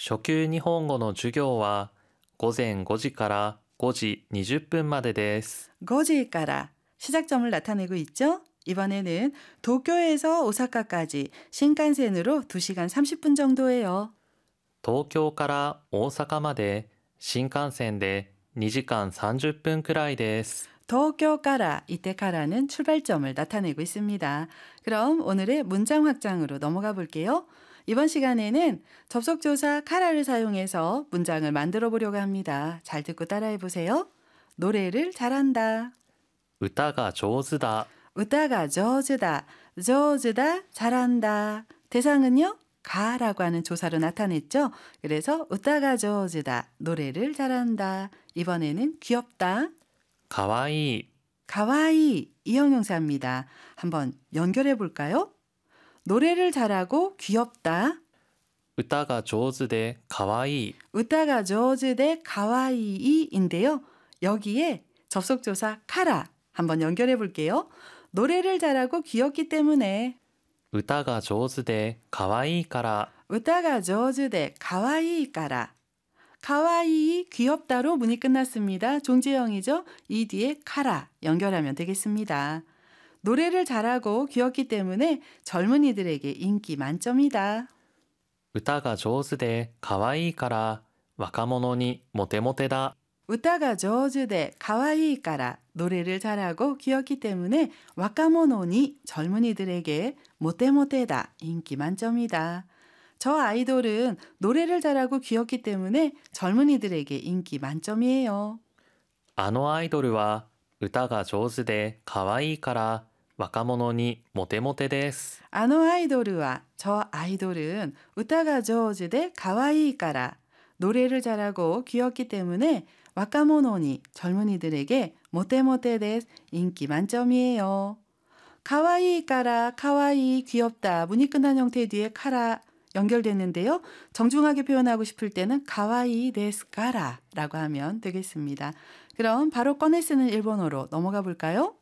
初級日本語の授業は午前5時から5時20分までです。 5지가라 시작점을 나타내고 있죠? 이번에는 도쿄에서 오사카까지 신칸센으로 2시간 30분 정도예요. 東京から大阪まで新幹線で2時間30分くらいです。 도쿄가라 이때 가라는 출발점을 나타내고 있습니다. 그럼 오늘의 문장 확장으로 넘어가 볼게요. 이번 시간에는 접속조사 카라를 사용해서 문장을 만들어 보려고 합니다. 잘 듣고 따라해 보세요. 노래를 잘한다. 歌が上手だ。 웃다가 저즈다, 저즈다, 잘한다. 대상은요? 가라고 하는 조사로 나타냈죠. 그래서 웃다가 저즈다, 노래를 잘한다. 이번에는 귀엽다. かわいい。 가와이 이 형용사입니다. 한번 연결해 볼까요? 노래를 잘하고 귀엽다. 歌が上手でかわいい。 웃다가 저즈대 가와이인데요. 여기에 접속조사 카라 한번 연결해 볼게요. 노래를 잘하고 귀엽기 때문에 歌が上手でかわいいから 웃다가 저즈대 가와이까라. 가와이 귀엽다로 문이 끝났습니다. 종지형이죠. 이 뒤에 카라 연결하면 되겠습니다. 노래를 잘하고 귀엽기 때문에 젊은이들에게 인기 만점이다. 歌が上手でかわいいから若者にモテモテだ。 웃다가 저즈대 가와이까라. 노래를 잘하고 귀엽기 때문에 와카모노니 젊은이들에게 모테모테다. 인기 만점이다. 저 아이돌은 노래를 잘하고 귀엽기 때문에 젊은이들에게 인기 만점이에요. あのアイドルは歌が上手でかわいいから若者にモテモテです。 아노 아이돌과 저 아이돌은 웃다가 저즈대 가와이까라. 노래를 잘하고 귀엽기 때문에 와카모노니 젊은이들에게 모테모테데스 인기 만점이에요. 가와이까라 가와이 귀엽다 문이 끝난 형태 뒤에 카라 연결됐는데요. 정중하게 표현하고 싶을 때는 가와이 데스까라 라고 하면 되겠습니다. 그럼 바로 꺼내 쓰는 일본어로 넘어가 볼까요?